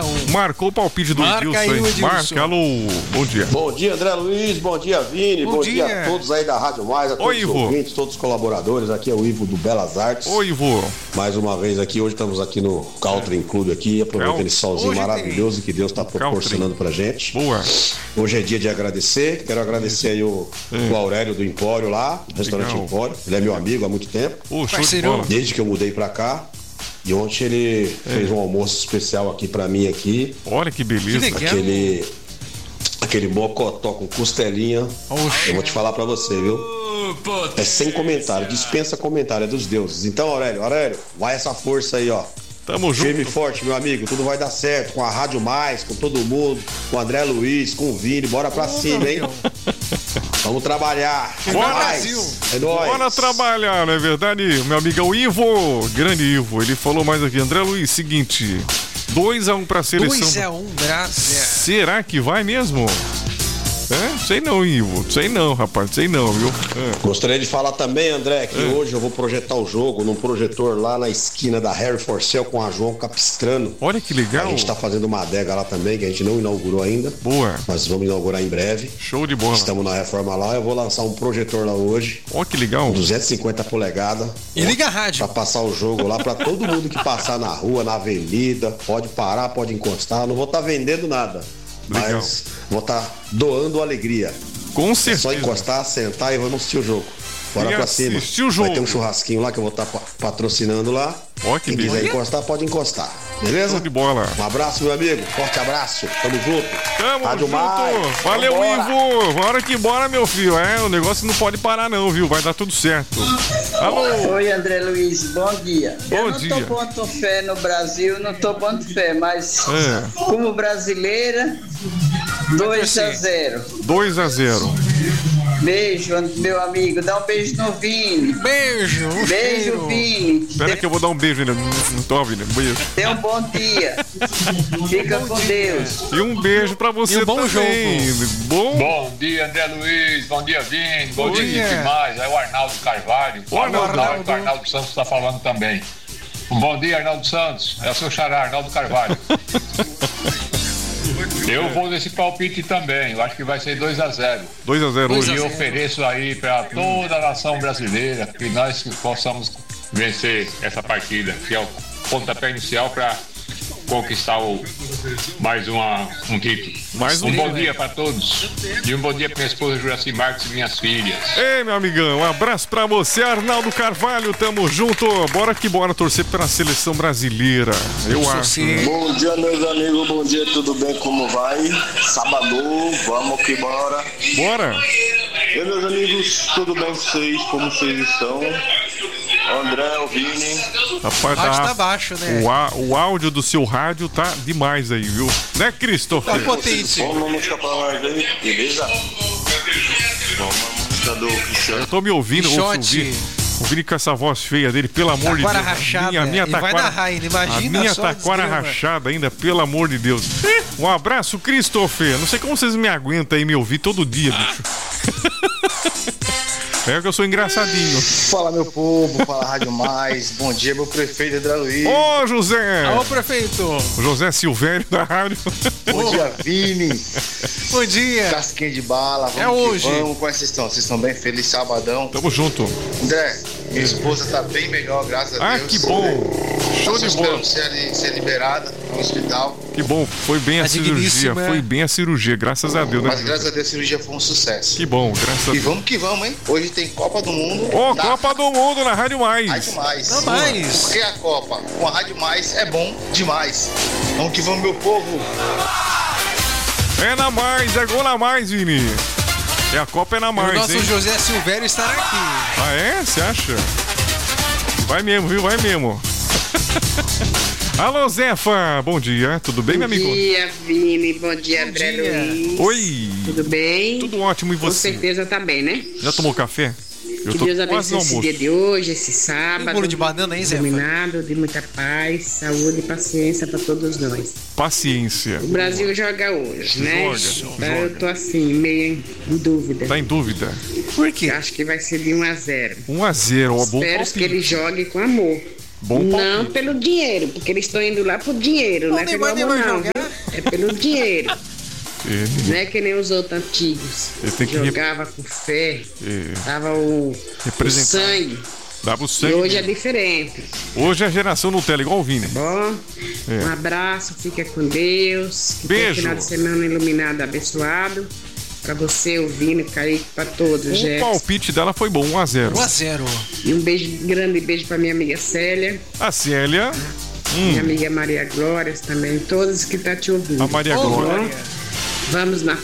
1. Marcou o palpite do Edilson aí. Marca, alô, bom dia. Bom dia, André Luiz, bom dia, Vini, bom dia a todos aí da Rádio Mais, a todos os ouvintes, todos os colaboradores. Aqui é o Ivo do Belas Artes. Oi, Ivo. Mais uma vez aqui, hoje estamos aqui no Caltrim Clube aqui, aproveitando esse solzinho maravilhoso que Deus está proporcionando pra gente. Boa. Hoje é dia de agradecer, quero agradecer aí o Aurélio do Empório lá, do restaurante Empório. Ele é meu amigo há muito tempo. Desde que eu mudei pra cá. E ontem ele fez um almoço especial aqui pra mim aqui. Olha que beleza. Aquele mocotó com costelinha. Eu vou te falar pra você, viu? É sem comentário, dispensa comentário, é dos deuses. Então, Aurélio, vai essa força aí, ó. Tamo junto. Firme e forte, meu amigo. Tudo vai dar certo com a Rádio Mais, com todo mundo, com o André Luiz, com o Vini. Bora pra cima, hein? Vamos trabalhar. Bora, é nóis. Bora trabalhar, não é verdade? Meu amigo é o Ivo, grande Ivo. Ele falou mais aqui. André Luiz, seguinte: 2-1 pra seleção. 2-1, graças. Será que vai mesmo? Sei não, Ivo. Sei não, rapaz. Sei não, viu? Gostaria de falar também, André, que hoje eu vou projetar o jogo num projetor lá na esquina da Harry Forcel com a João Capistrano. Olha que legal. A gente tá fazendo uma adega lá também, que a gente não inaugurou ainda. Boa. Mas vamos inaugurar em breve. Show de bola. Estamos na reforma lá. Eu vou lançar um projetor lá hoje. Ó, que legal. 250 polegadas. E liga a rádio. Pra passar o jogo lá pra todo mundo que passar na rua, na avenida. Pode parar, pode encostar. Não vou estar vendendo nada. Legal. Mas vou estar doando alegria. Com certeza. É só encostar, sentar e vamos assistir o jogo. Bora pra cima. O jogo. Vai ter um churrasquinho lá que eu vou estar patrocinando lá. Ó, que quem quiser encostar, pode encostar. Beleza? Show de bola. Um abraço, meu amigo. Forte abraço. Tamo junto. Tamo Rádio junto. Mais. Valeu, Vambora. Ivo. Bora que bora, meu filho. O negócio não pode parar não, viu? Vai dar tudo certo. Alô. Oi, André Luiz. Bom dia. Bom Eu dia. não tô pondo fé no Brasil, não tô pondo fé, mas como brasileira, 2-0. 2-0. Beijo, meu amigo. Dá um beijo no Vini. Beijo. Beijo, Vini. Espera que eu vou dar um beijo ainda. Não tô ouvindo. Um beijo. Tenha um bom dia. Fica com Deus. E um beijo pra você bom também. Bom dia, André Luiz. Bom dia, Vini. Bom dia, demais. É o Arnaldo Carvalho. O Arnaldo Santos está falando também. Um bom dia, Arnaldo Santos. É o seu xará, Arnaldo Carvalho. Eu vou nesse palpite também. Eu acho que vai ser 2-0. 2-0 hoje. E eu ofereço aí para toda a nação brasileira que nós possamos vencer essa partida, que é o pontapé inicial para conquistar mais um título. Bom dia para todos. E um bom dia para minha esposa Juraci Marques e minhas filhas. Ei, meu amigão, um abraço pra você, Arnaldo Carvalho, tamo junto. Bora que bora torcer pela seleção brasileira. Eu acho. Bom dia, meus amigos, bom dia, tudo bem? Como vai? Sábado, vamos que bora. Bora. E meus amigos, tudo bem com vocês? Como vocês estão? André, o Vini. Rapaz, tá baixo, né? O áudio do seu rádio tá demais aí, viu? Né, Christopher? Tá potente. Vamos uma música pra nós aí, beleza? Vamos uma música do Cristiano. Eu tô me ouvindo, o Vini com essa voz feia dele, pelo amor de Deus. Rachada, a minha vai narrar ainda, imagina a minha só taquara desgrama. rachada ainda, pelo amor de Deus. Um abraço, Christopher. Não sei como vocês me aguentam aí me ouvir todo dia, bicho. É que eu sou engraçadinho. Fala, meu povo, fala Rádio Mais. Bom dia, meu prefeito André Luiz. Ô, José! Ô, prefeito! O José Silvério da rádio. Bom dia, Vini. Bom dia. Casquinha de bala. Vamos É hoje. Vamos. Como é que vocês estão? Vocês estão bem? Feliz sabadão. Tamo junto. André, minha esposa tá bem melhor, graças a Deus. Ah, que bom. Show de bola. Ser liberada no hospital. Que bom, foi bem a cirurgia. Foi bem a cirurgia, graças a Deus, né? Mas graças a Deus a cirurgia foi um sucesso. Que bom, graças a Deus. E vamos que vamos, hein? Hoje tem Copa do Mundo. Copa do Mundo na Rádio Mais. Rádio Mais. Não mais. Porque a Copa com a Rádio Mais é bom demais. Vamos que vamos, meu povo. É na Mais, é gol na Mais, Vini. É a Copa é na Mais, o nosso hein? José Silvério estará aqui. Ah, é? Você acha? Vai mesmo, viu? Vai mesmo. Alô, Zefa, bom dia, tudo bem, meu amigo? Bom dia, Vini, bom dia, André Luiz. Oi. Tudo bem? Tudo ótimo, e você? Com certeza tá bem, né? Já tomou café? Que Deus abençoe esse dia de hoje, esse sábado. Bolo de banana, hein, Zefa? Iluminado, de muita paz, saúde e paciência pra todos nós. Paciência. O Brasil joga hoje, né? Joga. Eu tô assim, meio em dúvida. Tá em dúvida? Por quê? Acho que vai ser de 1-0. 1-0, ó, bom Espero que ele jogue com amor. Não pelo dinheiro, porque eles estão indo lá por dinheiro, não é pelo amor não, viu? É pelo dinheiro. Não é que nem os outros antigos. Jogava com fé, dava o sangue. Dava o sangue. E hoje é diferente. Hoje a geração Nutella, igual o Vini. Bom, um abraço, fica com Deus. Beijo. Um final de semana iluminado, abençoado. Pra você, o Vini, Kaique, pra todos, O palpite dela foi bom, 1-0. 1-0. E um grande beijo pra minha amiga Célia. A Célia. Minha amiga Maria Glória também, todos que tá te ouvindo. A Maria Glória. Vamos na